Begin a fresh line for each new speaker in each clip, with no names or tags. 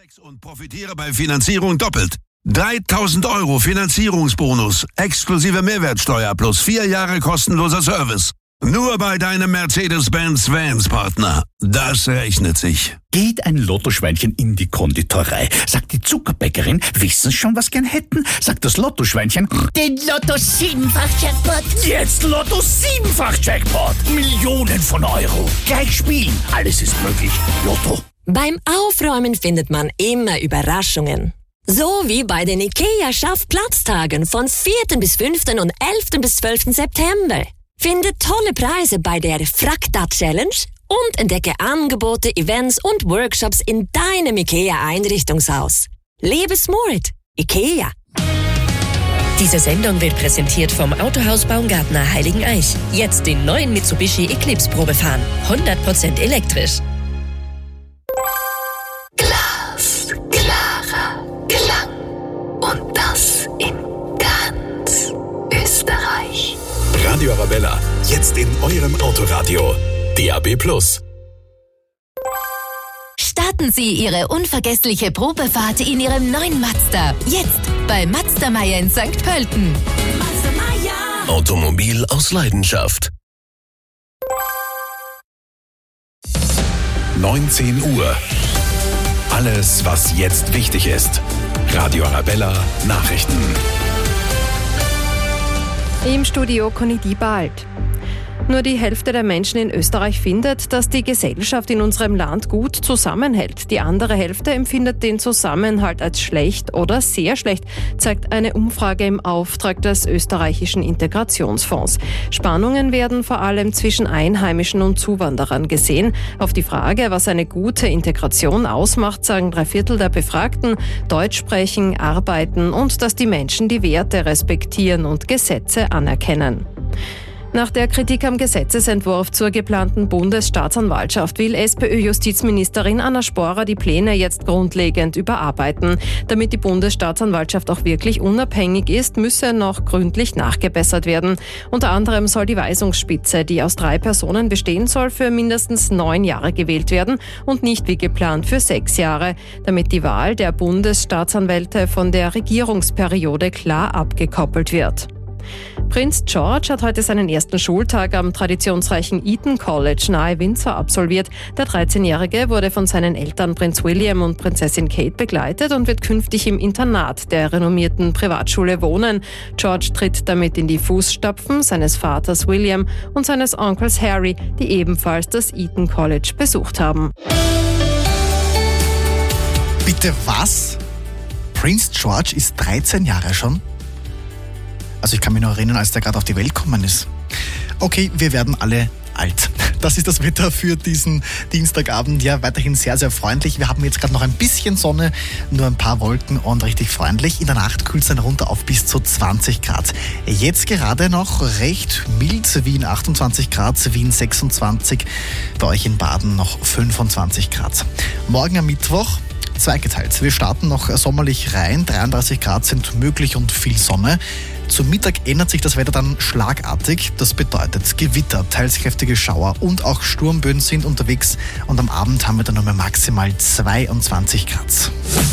Und profitiere bei Finanzierung doppelt. 3.000 € Finanzierungsbonus, exklusive Mehrwertsteuer plus 4 Jahre kostenloser Service. Nur bei deinem Mercedes-Benz Vans-Partner. Das rechnet sich.
Geht ein Lottoschweinchen in die Konditorei, sagt die Zuckerbäckerin, wissen Sie schon, was gern hätten? Sagt das Lottoschweinchen,
den Lotto 7-fach-Jackpot.
Jetzt Lotto 7-fach-Jackpot. Millionen von Euro. Gleich spielen, alles ist möglich. Lotto.
Beim Aufräumen findet man immer Überraschungen. So wie bei den IKEA-Schaffplatztagen von 4. bis 5. und 11. bis 12. September. Finde tolle Preise bei der Frakta-Challenge und entdecke Angebote, Events und Workshops in deinem IKEA-Einrichtungshaus. Lebe smart. IKEA.
Diese Sendung wird präsentiert vom Autohaus Baumgartner Heiligeneich. Jetzt den neuen Mitsubishi Eclipse Probe fahren. 100% elektrisch.
Klarer Klang. Und das in ganz Österreich.
Radio Arabella, jetzt in eurem Autoradio. DAB+.
Starten Sie Ihre unvergessliche Probefahrt in Ihrem neuen Mazda. Jetzt bei Mazda Meier in St. Pölten. Mazda Meier.
Automobil aus Leidenschaft. 19 Uhr. Alles, was jetzt wichtig ist. Radio Arabella Nachrichten.
Im Studio Conny Diebald. Nur die Hälfte der Menschen in Österreich findet, dass die Gesellschaft in unserem Land gut zusammenhält. Die andere Hälfte empfindet den Zusammenhalt als schlecht oder sehr schlecht, zeigt eine Umfrage im Auftrag des österreichischen Integrationsfonds. Spannungen werden vor allem zwischen Einheimischen und Zuwanderern gesehen. Auf die Frage, was eine gute Integration ausmacht, sagen 3/4 der Befragten, Deutsch sprechen, arbeiten und dass die Menschen die Werte respektieren und Gesetze anerkennen. Nach der Kritik am Gesetzesentwurf zur geplanten Bundesstaatsanwaltschaft will SPÖ-Justizministerin Anna Sporer die Pläne jetzt grundlegend überarbeiten. Damit die Bundesstaatsanwaltschaft auch wirklich unabhängig ist, müsse noch gründlich nachgebessert werden. Unter anderem soll die Weisungsspitze, die aus 3 Personen bestehen soll, für mindestens 9 Jahre gewählt werden und nicht wie geplant für 6 Jahre, damit die Wahl der Bundesstaatsanwälte von der Regierungsperiode klar abgekoppelt wird. Prinz George hat heute seinen ersten Schultag am traditionsreichen Eton College nahe Windsor absolviert. Der 13-Jährige wurde von seinen Eltern Prinz William und Prinzessin Kate begleitet und wird künftig im Internat der renommierten Privatschule wohnen. George tritt damit in die Fußstapfen seines Vaters William und seines Onkels Harry, die ebenfalls das Eton College besucht haben.
Bitte was? Prinz George ist 13 Jahre schon? Also ich kann mich noch erinnern, als der gerade auf die Welt gekommen ist. Okay, wir werden alle alt. Das ist das Wetter für diesen Dienstagabend. Ja, weiterhin sehr, sehr freundlich. Wir haben jetzt gerade noch ein bisschen Sonne, nur ein paar Wolken und richtig freundlich. In der Nacht kühlt es dann runter auf bis zu 20 Grad. Jetzt gerade noch recht mild, Wien 28 Grad, Wien 26, bei euch in Baden noch 25 Grad. Morgen am Mittwoch zweigeteilt. Wir starten noch sommerlich rein, 33 Grad sind möglich und viel Sonne. Zum Mittag ändert sich das Wetter dann schlagartig. Das bedeutet Gewitter, teils kräftige Schauer und auch Sturmböen sind unterwegs. Und am Abend haben wir dann nur mehr maximal 22 Grad.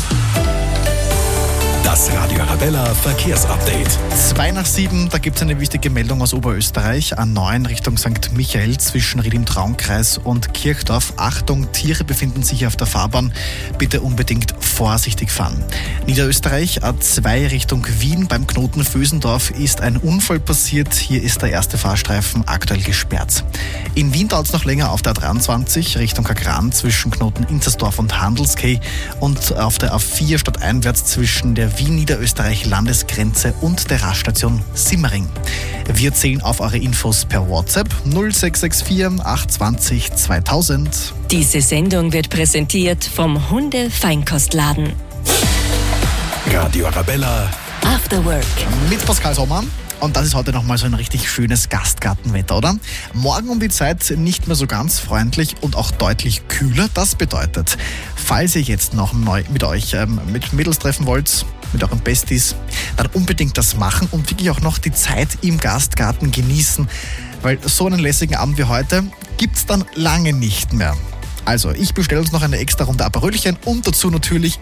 Das Radio Arabella Verkehrsupdate.
6:02, da gibt es eine wichtige Meldung aus Oberösterreich. A9 Richtung St. Michael zwischen Ried im Traunkreis und Kirchdorf. Achtung, Tiere befinden sich auf der Fahrbahn. Bitte unbedingt vorsichtig fahren. Niederösterreich, A2 Richtung Wien. Beim Knoten Vösendorf ist ein Unfall passiert. Hier ist der erste Fahrstreifen aktuell gesperrt. In Wien dauert es noch länger auf der A23 Richtung Kagran zwischen Knoten Inzersdorf und Handelskay. Und auf der A4 stadteinwärts zwischen der Wien-Niederösterreich-Landesgrenze und der Raststation Simmering. Wir zählen auf eure Infos per WhatsApp 0664 820 2000.
Diese Sendung wird präsentiert vom Hunde-Feinkostladen.
Radio Arabella
After Work.
Mit Pascal Sommer. Und das ist heute nochmal so ein richtig schönes Gastgartenwetter, oder? Morgen um die Zeit nicht mehr so ganz freundlich und auch deutlich kühler. Das bedeutet, falls ihr jetzt noch mit euch mit Mädels treffen wollt, mit euren Besties, dann unbedingt das machen und wirklich auch noch die Zeit im Gastgarten genießen. Weil so einen lässigen Abend wie heute gibt's dann lange nicht mehr. Also, ich bestelle uns noch eine extra Runde Aperölchen und dazu natürlich